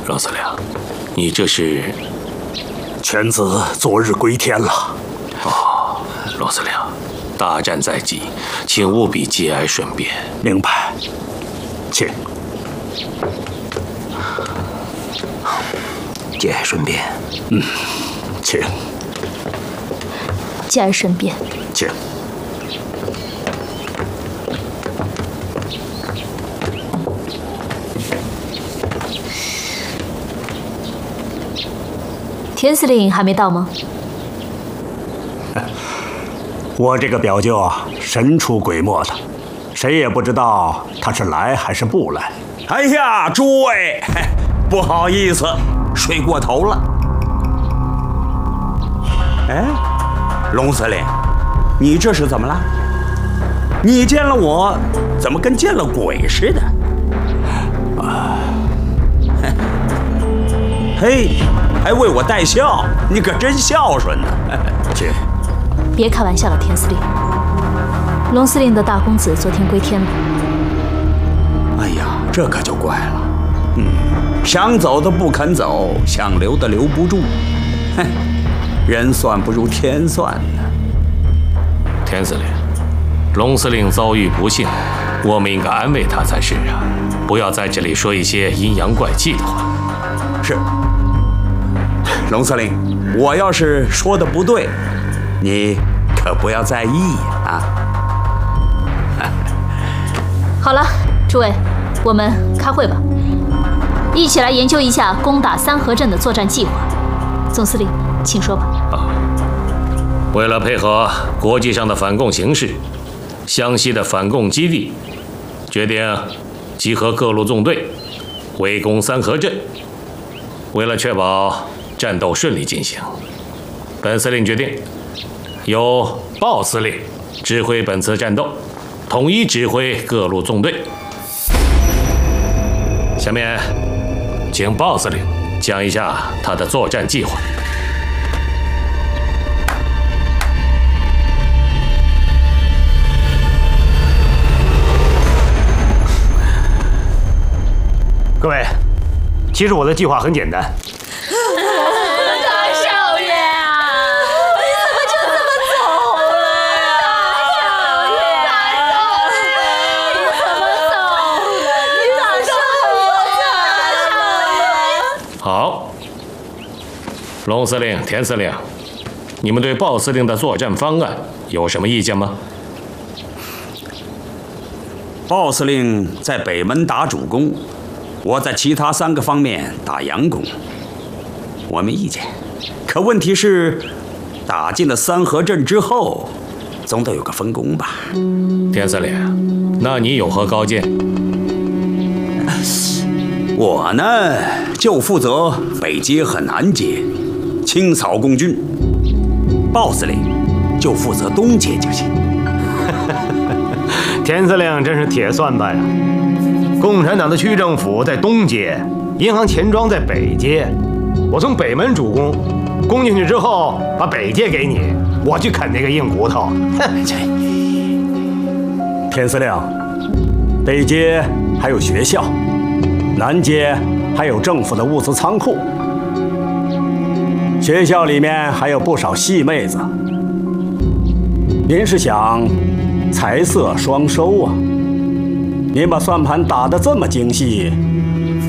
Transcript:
龙司令，你这是？ 犬子昨日归天了。 哦，龙司令，大战在即，请务必节哀顺变。 明白，请。 节哀顺变。 请。 节哀顺变。 请。 田司令还没到吗？ 我这个表舅啊，神出鬼没的，谁也不知道他是来还是不来。 哎呀，诸位，不好意思，睡过头了。哎，龙司令，你这是怎么了？你见了我，怎么跟见了鬼似的？嘿，还为我带笑，你可真孝顺呢。 请。 别开玩笑了，田司令。龙司令的大公子昨天归天了。 哎呀，这可就怪了。想走的不肯走，想留的留不住。哼，人算不如天算呢。 田司令，龙司令遭遇不幸，我们应该安慰他才是啊，不要在这里说一些阴阳怪气的话。 是。龙司令，我要是说的不对，你可不要在意啊！ 好了，诸位，我们开会吧，一起来研究一下攻打三河镇的作战计划。总司令，请说吧。 为了配合国际上的反共形势，湘西的反共基地决定集合各路纵队，围攻三河镇。为了确保战斗顺利进行，本司令决定由鲍司令指挥本次战斗，统一指挥各路纵队。下面，请鲍司令讲一下他的作战计划。 各位，其实我的计划很简单。 大少爷啊，你怎么就这么走了呀？大少爷，大少爷，你怎么走了？你大少爷， 好，龙司令、田司令，你们对鲍司令的作战方案有什么意见吗？ 鲍司令在北门打主攻，我在其他3个方面打佯攻，我没意见。可问题是，打进了三河镇之后，总得有个分工吧？ 田司令，那你有何高见？ 我呢，就负责北街和南街，清扫共军。鲍司令就负责东街就行。 田司令真是铁算盘呀！共产党的区政府在东街，银行钱庄在北街，我从北门主攻，攻进去之后把北街给你，我去啃那个硬骨头。 田司令，北街还有学校，南街还有政府的物资仓库，学校里面还有不少细妹子。您是想财色双收啊？您把算盘打得这么精细，